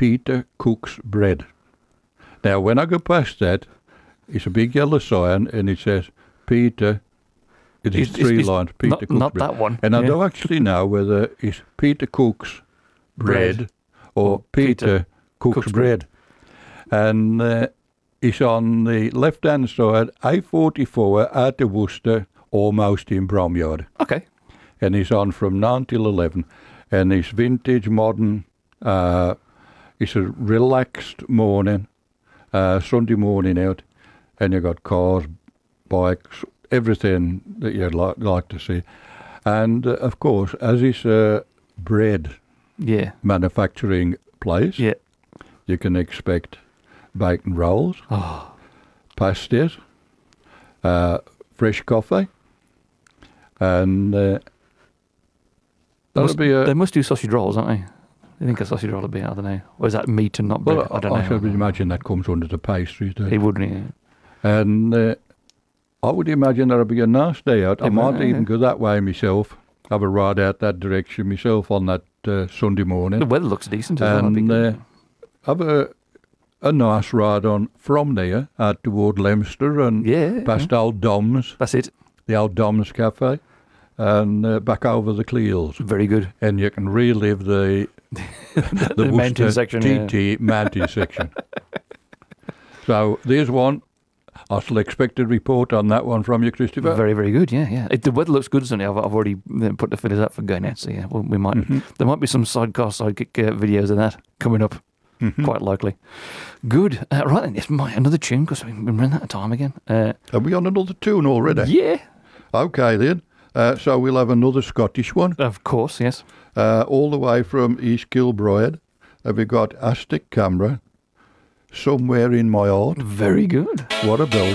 Peter Cook's Bread. Now, when I go past that, it's a big yellow sign, and it says Peter. It is three lines. Peter Cook's not Bread. That one. And I don't actually know whether it's Peter Cook's Bread or Peter Cook's Bread. And it's on the left-hand side, A44 out of Worcester, almost in Bromyard. Okay. And it's on from 9 till 11. And it's vintage, modern. It's a relaxed morning, Sunday morning out. And you've got cars, bikes, everything that you'd like to see. And, of course, as it's a bread manufacturing place, you can expect bacon rolls, pasties, fresh coffee, and they must do sausage rolls, don't they? I think a sausage roll would be, I don't know. Or is that meat and not bread? Well, I don't know. I should imagine that comes under the pastries. It wouldn't, yeah. And I would imagine there'll be a nice day out. I might even go that way myself, have a ride out that direction myself on that Sunday morning. The weather looks decent as well. And have a nice ride on from there out toward Leominster and past Old Dom's. That's it. The Old Dom's Cafe. And back over the Cleels. Very good. And you can relive the mountain section. TT mountain section. So there's one. I shall expect a report on that one from you, Christopher. Very, very good. Yeah. The weather looks good, Sonny. I've already put the fillers up for going out. So yeah, we might. There might be some sidekick videos of that coming up. Quite likely. Good. Right then, it's another tune because we've been running out of time again. Are we on another tune already? Yeah. Okay then. So we'll have another Scottish one. Of course, yes. All the way from East Kilbride. We've got Aztec Camera, Somewhere in My Heart. Very good. What a bell.